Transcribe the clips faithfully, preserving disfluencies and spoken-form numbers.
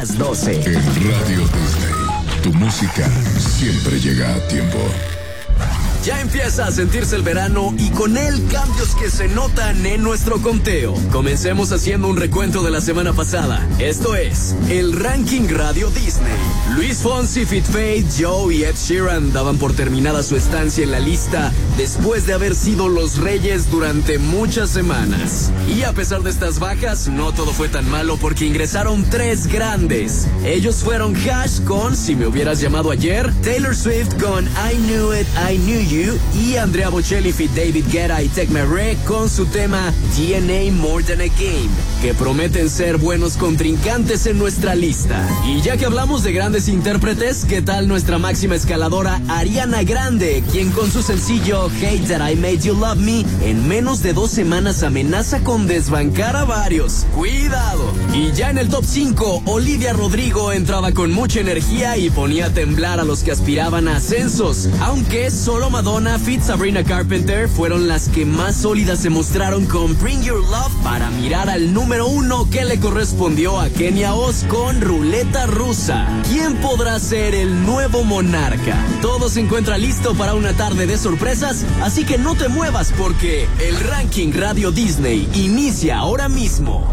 Las doce. En Radio Disney, tu música siempre llega a tiempo. Ya empieza a sentirse el verano y con él cambios que se notan en nuestro conteo. Comencemos haciendo un recuento de la semana pasada. Esto es el Ranking Radio Disney. Luis Fonsi, Fit Fade, Joe y Ed Sheeran daban por terminada su estancia en la lista después de haber sido los reyes durante muchas semanas. Y a pesar de estas bajas, no todo fue tan malo porque ingresaron tres grandes. Ellos fueron Hash con Si me hubieras llamado ayer, Taylor Swift con I Knew It, I Knew You y Andrea Bocelli fit David Guetta y Tech Merrick con su tema D N A More Than a Game, que prometen ser buenos contrincantes en nuestra lista. Y ya que hablamos de grandes intérpretes, ¿qué tal nuestra máxima escaladora Ariana Grande, quien con su sencillo Hate That I Made You Love Me en menos de dos semanas amenaza con desbancar a varios? ¡Cuidado! Y ya en el top cinco, Olivia Rodrigo entraba con mucha energía y ponía a temblar a los que aspiraban a ascensos, aunque solo Madonna fit Sabrina Carpenter fueron las que más sólidas se mostraron con Bring Your Love para mirar al número uno que le correspondió a Kenia Oz con Ruleta Rusa. ¿Quién podrá ser el nuevo monarca? Todo se encuentra listo para una tarde de sorpresas, así que no te muevas porque el Ranking Radio Disney inicia ahora mismo.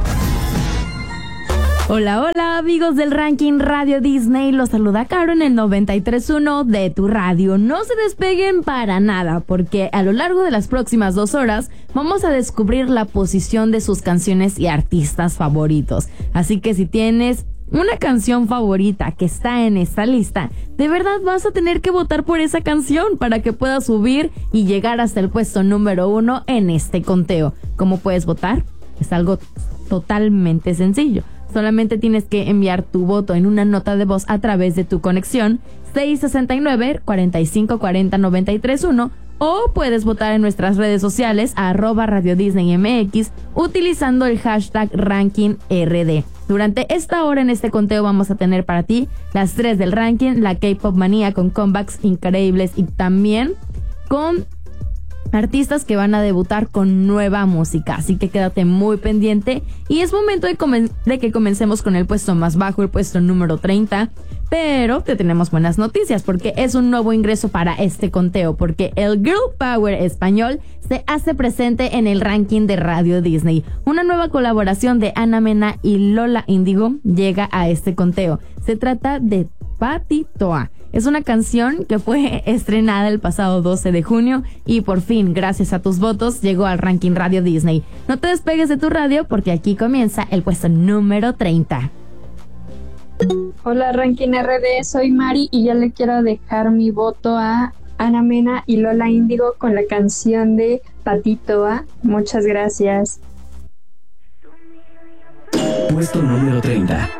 Hola, hola amigos del Ranking Radio Disney, los saluda Caro en el noventa y tres punto uno de tu radio. No se despeguen para nada, porque a lo largo de las próximas dos horas vamos a descubrir la posición de sus canciones y artistas favoritos. Así que si tienes una canción favorita que está en esta lista, de verdad vas a tener que votar por esa canción para que pueda subir y llegar hasta el puesto número uno en este conteo. ¿Cómo puedes votar? Es algo totalmente sencillo. Solamente tienes que enviar tu voto en una nota de voz a través de tu conexión seis sesenta y nueve, cuarenta y cinco cuarenta, noventa y tres uno, o puedes votar en nuestras redes sociales arroba Radio Disney M X utilizando el hashtag Ranking R D. Durante esta hora en este conteo vamos a tener para ti las tres del ranking, la K-Pop manía con comebacks increíbles y también con artistas que van a debutar con nueva música, así que quédate muy pendiente y es momento de, comen- de que comencemos con el puesto más bajo, el puesto número treinta, pero te tenemos buenas noticias porque es un nuevo ingreso para este conteo, porque el Girl Power español se hace presente en el ranking de Radio Disney. Una nueva colaboración de Ana Mena y Lola Índigo llega a este conteo. Se trata de Pati Toa. Es una canción que fue estrenada el pasado doce de junio y por fin, gracias a tus votos, llegó al Ranking Radio Disney. No te despegues de tu radio porque aquí comienza el puesto número treinta. Hola Ranking R D, soy Mari y ya le quiero dejar mi voto a Ana Mena y Lola Índigo con la canción de Pati Toa. Muchas gracias. Puesto número treinta.